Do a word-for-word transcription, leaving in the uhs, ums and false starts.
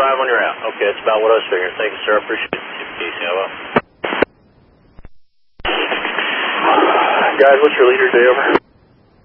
five when you're out. Okay, that's about what I was figuring. Thank you, sir. I appreciate it. Easy, hello. Guys, what's your leader day over?